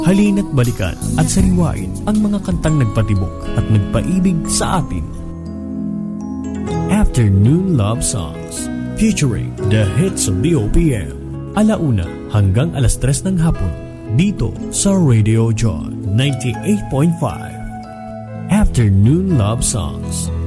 Halina't balikan at sariwain ang mga kantang nagpatibok at nagpaibig sa atin. Afternoon Love Songs featuring the hits of the OPM. Alauna hanggang alas 3 ng hapon dito sa Radio John 98.5. Afternoon Love Songs.